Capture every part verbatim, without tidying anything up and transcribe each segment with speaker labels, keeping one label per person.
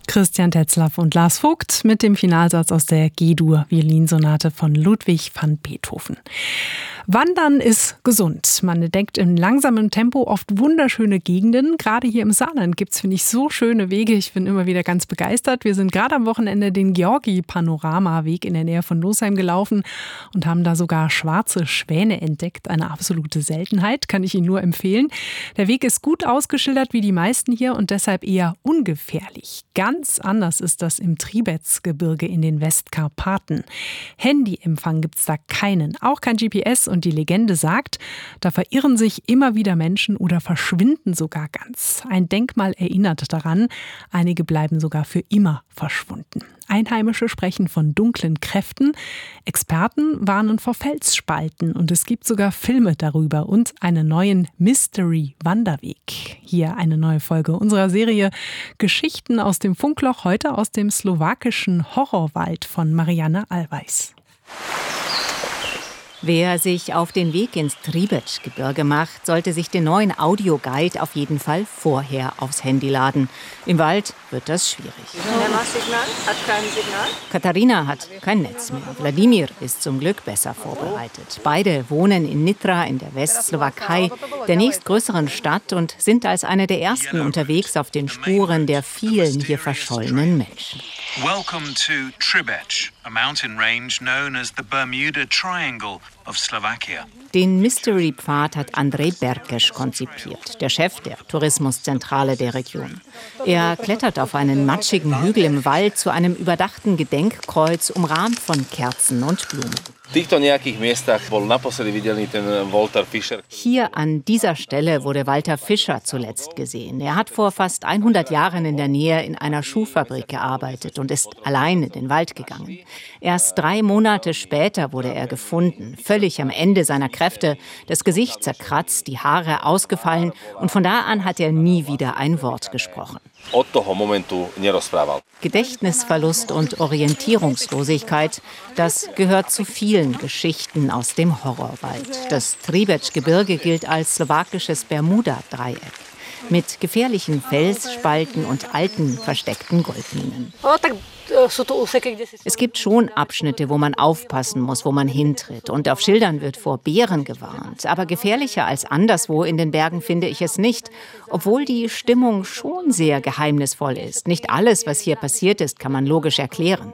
Speaker 1: Christian Tetzlaff und Lars Vogt mit dem Finalsatz aus der G-Dur-Violinsonate von Ludwig van Beethoven. Wandern ist gesund. Man entdeckt in langsamem Tempo oft wunderschöne Gegenden. Gerade hier im Saarland gibt es, finde ich, so schöne Wege. Ich bin immer wieder ganz begeistert. Wir sind gerade am Wochenende den Georgi-Panorama-Weg in der Nähe von Losheim gelaufen und haben da sogar schwarze Schwäne entdeckt. Eine absolute Seltenheit, kann ich Ihnen nur empfehlen. Der Weg ist gut ausgeschildert wie die meisten hier und deshalb eher ungefährlich. Ganz anders ist das im Tribetsgebirge in den Westkarpaten. Handyempfang gibt es da keinen, auch kein G P S. Und die Legende sagt, da verirren sich immer wieder Menschen oder verschwinden sogar ganz. Ein Denkmal erinnert daran, einige bleiben sogar für immer verschwunden. Einheimische sprechen von dunklen Kräften, Experten warnen vor Felsspalten und es gibt sogar Filme darüber und einen neuen Mystery-Wanderweg. Hier eine neue Folge unserer Serie Geschichten aus dem Funkloch, heute aus dem slowakischen Horrorwald von Marianne Allweis.
Speaker 2: Wer sich auf den Weg ins Tribetsgebirge macht, sollte sich den neuen Audioguide auf jeden Fall vorher aufs Handy laden. Im Wald wird das schwierig.
Speaker 3: Hat kein Signal.
Speaker 2: Katharina hat kein Netz mehr. Wladimir ist zum Glück besser vorbereitet. Beide wohnen in Nitra in der Westslowakei, der nächstgrößeren Stadt, und sind als eine der ersten unterwegs auf den Spuren der vielen hier verschollenen Menschen.
Speaker 4: Welcome to Tribet, a mountain range known as the Bermuda Triangle of Slovakia.
Speaker 2: Den Mystery-Pfad hat Andrej Berkeš konzipiert, der Chef der Tourismuszentrale der Region. Er klettert auf einen matschigen Hügel im Wald zu einem überdachten Gedenkkreuz, umrahmt von Kerzen und Blumen. Hier an dieser Stelle wurde Walter Fischer zuletzt gesehen. Er hat vor fast hundert Jahren in der Nähe in einer Schuhfabrik gearbeitet und ist allein in den Wald gegangen. Erst drei Monate später wurde er gefunden, völlig am Ende seiner Kräfte, das Gesicht zerkratzt, die Haare ausgefallen, und von da an hat er nie wieder ein Wort gesprochen. Gedächtnisverlust und Orientierungslosigkeit, das gehört zu vielen Geschichten aus dem Horrorwald. Das Tribetsgebirge gilt als slowakisches Bermuda-Dreieck mit gefährlichen Felsspalten und alten, versteckten Goldminen. Es gibt schon Abschnitte, wo man aufpassen muss, wo man hintritt. Und auf Schildern wird vor Bären gewarnt. Aber gefährlicher als anderswo in den Bergen finde ich es nicht. Obwohl die Stimmung schon sehr geheimnisvoll ist. Nicht alles, was hier passiert ist, kann man logisch erklären.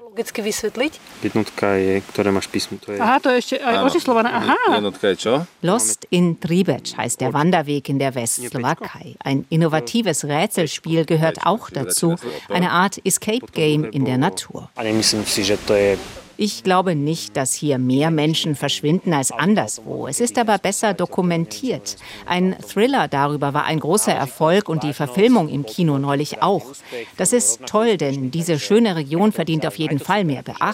Speaker 2: Lost in Tribec heißt der Wanderweg in der Westslowakei. Ein innovatives Rätselspiel gehört auch dazu. Eine Art Escape-Game in der Natur. Ich glaube nicht, dass hier mehr Menschen verschwinden als anderswo. Es ist aber besser dokumentiert. Ein Thriller darüber war ein großer Erfolg und die Verfilmung im Kino neulich auch. Das ist toll, denn diese schöne Region verdient auf jeden Fall mehr Beachtung.